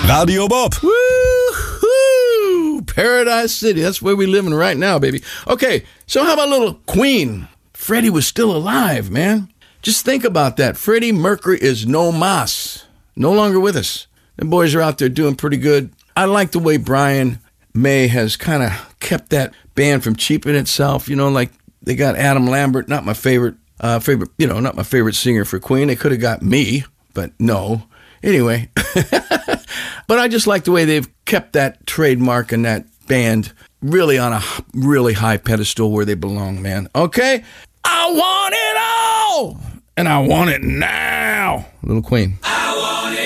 Radio Bob. Woo-hoo! Paradise City. That's where we're living right now, baby. Okay, so how about little Queen? Freddie was still alive, man. Just think about that. Freddie Mercury is no mas. No longer with us. The boys are out there doing pretty good. I like the way Brian May has kind of kept that band from cheaping itself. You know, like they got Adam Lambert, not my favorite, not my favorite singer for Queen. They could have got me, but no. Anyway, but I just like the way they've kept that trademark and that band really on a really high pedestal where they belong, man. Okay? I want it all! And I want it now. Little Queen. I want it